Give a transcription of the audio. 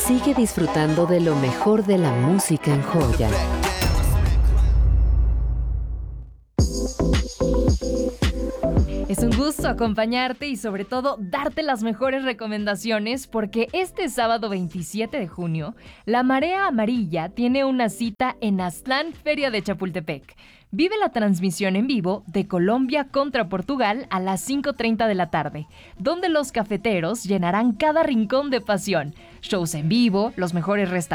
Sigue disfrutando de lo mejor de la música en Joya. Es un gusto acompañarte y sobre todo darte las mejores recomendaciones porque este sábado 27 de junio, la Marea Amarilla tiene una cita en Aztlán, Feria de Chapultepec. Vive la transmisión en vivo de Colombia contra Portugal a las 5:30 de la tarde, donde los cafeteros llenarán cada rincón de pasión. Shows en vivo, los mejores restaurantes